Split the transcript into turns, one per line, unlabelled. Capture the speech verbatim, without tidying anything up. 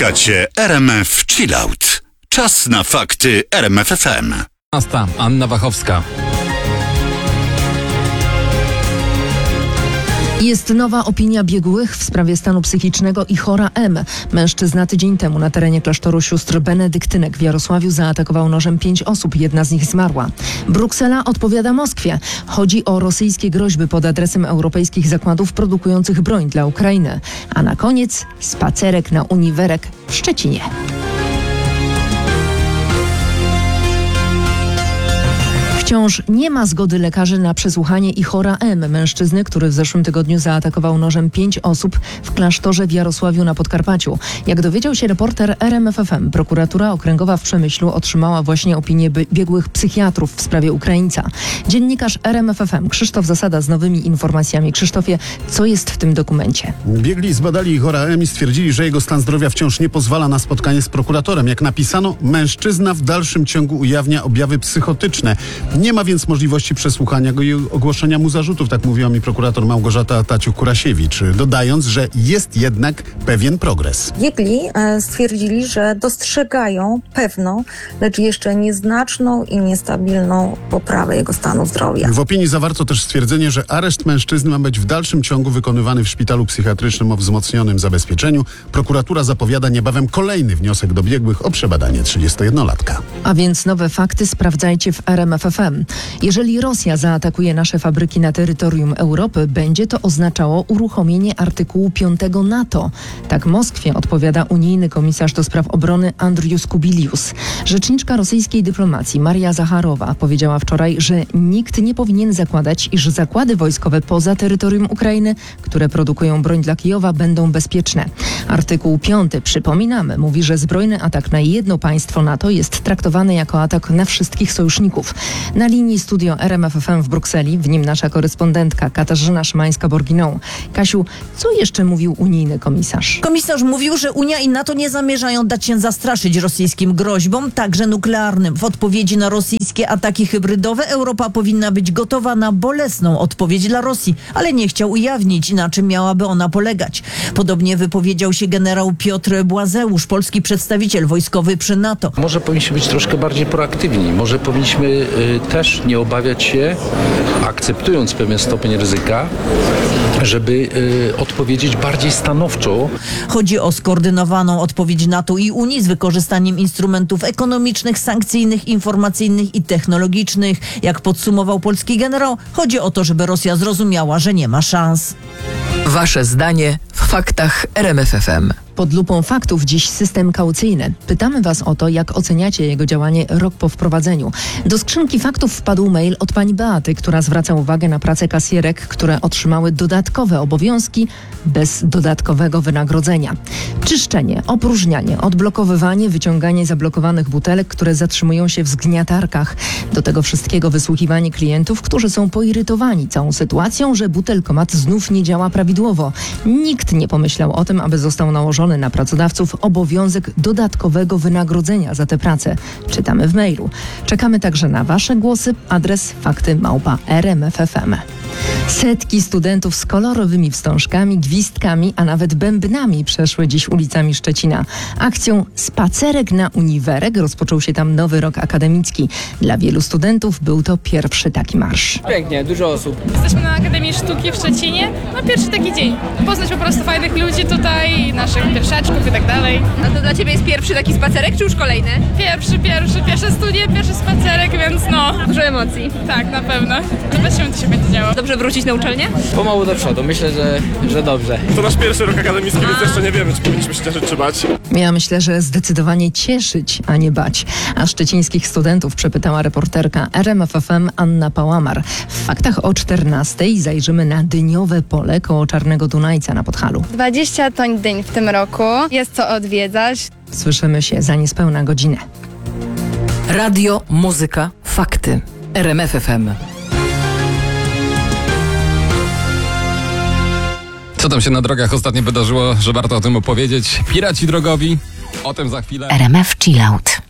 Słuchacie R M F Chillout. Czas na fakty R M F F M.
Anna Wachowska.
Jest nowa opinia biegłych w sprawie stanu psychicznego Ihora M. Mężczyzna tydzień temu na terenie klasztoru sióstr benedyktynek w Jarosławiu zaatakował nożem pięć osób, jedna z nich zmarła. Bruksela odpowiada Moskwie. Chodzi o rosyjskie groźby pod adresem europejskich zakładów produkujących broń dla Ukrainy. A na koniec spacerek na Uniwerek w Szczecinie. Wciąż nie ma zgody lekarzy na przesłuchanie Ihora M., mężczyzny, który w zeszłym tygodniu zaatakował nożem pięć osób w klasztorze w Jarosławiu na Podkarpaciu. Jak dowiedział się reporter R M F F M, prokuratura okręgowa w Przemyślu otrzymała właśnie opinię biegłych psychiatrów w sprawie Ukraińca. Dziennikarz R M F F M Krzysztof Zasada z nowymi informacjami. Krzysztofie, co jest w tym dokumencie?
Biegli zbadali Ihora M. i stwierdzili, że jego stan zdrowia wciąż nie pozwala na spotkanie z prokuratorem. Jak napisano, mężczyzna w dalszym ciągu ujawnia objawy psychotyczne. Nie ma więc możliwości przesłuchania go i ogłoszenia mu zarzutów, tak mówiła mi prokurator Małgorzata Taciuk-Kurasiewicz, dodając, że jest jednak pewien progres.
Biegli e, stwierdzili, że dostrzegają pewną, lecz jeszcze nieznaczną i niestabilną poprawę jego stanu zdrowia.
W opinii zawarto też stwierdzenie, że areszt mężczyzny ma być w dalszym ciągu wykonywany w szpitalu psychiatrycznym o wzmocnionym zabezpieczeniu. Prokuratura zapowiada niebawem kolejny wniosek do biegłych o przebadanie trzydziestojednolatka.
A więc nowe fakty sprawdzajcie w R M F F M. Jeżeli Rosja zaatakuje nasze fabryki na terytorium Europy, będzie to oznaczało uruchomienie artykułu piątego NATO. Tak Moskwie odpowiada unijny komisarz do spraw obrony Andrius Kubilius. Rzeczniczka rosyjskiej dyplomacji Maria Zacharowa powiedziała wczoraj, że nikt nie powinien zakładać, iż zakłady wojskowe poza terytorium Ukrainy, które produkują broń dla Kijowa, będą bezpieczne. Artykuł piąty, przypominamy, mówi, że zbrojny atak na jedno państwo NATO jest traktowany jako atak na wszystkich sojuszników. Na linii studio R M F F M w Brukseli, w nim nasza korespondentka Katarzyna Szymańska-Borginą. Kasiu, co jeszcze mówił unijny komisarz?
Komisarz mówił, że Unia i NATO nie zamierzają dać się zastraszyć rosyjskim groźbom, także nuklearnym. W odpowiedzi na rosyjskie ataki hybrydowe Europa powinna być gotowa na bolesną odpowiedź dla Rosji, ale nie chciał ujawnić, na czym miałaby ona polegać. Podobnie wypowiedział się generał Piotr Błazeusz, polski przedstawiciel wojskowy przy NATO.
Może powinniśmy być troszkę bardziej proaktywni. Może powinniśmy y, też nie obawiać się, akceptując pewien stopień ryzyka, żeby y, odpowiedzieć bardziej stanowczo.
Chodzi o skoordynowaną odpowiedź NATO i Unii z wykorzystaniem instrumentów ekonomicznych, sankcyjnych, informacyjnych i technologicznych. Jak podsumował polski generał, chodzi o to, żeby Rosja zrozumiała, że nie ma szans.
Wasze zdanie w faktach R M F F M.
Pod lupą faktów dziś system kaucyjny. Pytamy Was o to, jak oceniacie jego działanie rok po wprowadzeniu. Do skrzynki faktów wpadł mail od pani Beaty, która zwraca uwagę na pracę kasjerek, które otrzymały dodatkowe obowiązki bez dodatkowego wynagrodzenia. Czyszczenie, opróżnianie, odblokowywanie, wyciąganie zablokowanych butelek, które zatrzymują się w zgniatarkach. Do tego wszystkiego wysłuchiwanie klientów, którzy są poirytowani całą sytuacją, że butelkomat znów nie działa prawidłowo. Nikt nie pomyślał o tym, aby został nałożony na pracodawców obowiązek dodatkowego wynagrodzenia za tę pracę. Czytamy w mailu. Czekamy także na Wasze głosy. Adres fakty małpa R M F F M. Setki studentów z kolorowymi wstążkami, gwizdkami, a nawet bębnami przeszły dziś ulicami Szczecina. Akcją Spacerek na Uniwerek rozpoczął się tam nowy rok akademicki. Dla wielu studentów był to pierwszy taki marsz.
Pięknie, dużo osób.
Jesteśmy na Akademii Sztuki w Szczecinie. No pierwszy taki dzień. Poznać po prostu fajnych ludzi tutaj, naszych pierwszaczków i tak dalej.
A to dla Ciebie jest pierwszy taki spacerek, czy już kolejny?
Pierwszy, pierwszy, pierwsze studia, pierwszy spacerek, więc no.
Dużo emocji.
Tak, na pewno. Zobaczymy, co się będzie działo.
Dobrze wrócić na uczelnię?
Pomału do przodu, myślę, że, że dobrze.
To nasz pierwszy rok akademicki, więc jeszcze nie wiemy, czy powinniśmy się cieszyć, czy bać.
Ja myślę, że zdecydowanie cieszyć, a nie bać. A szczecińskich studentów przepytała reporterka R M F F M Anna Pałamar. W faktach o czternastej zajrzymy na dyniowe pole koło Czarnego Dunajca na Podhalu.
dwadzieścia ton dyń w tym roku. Jest co odwiedzać.
Słyszymy się za niespełna godzinę.
Radio, muzyka, fakty. R M F F M.
Co tam się na drogach ostatnio wydarzyło, że warto o tym opowiedzieć? Piraci drogowi? O tym za chwilę.
R M F Chillout.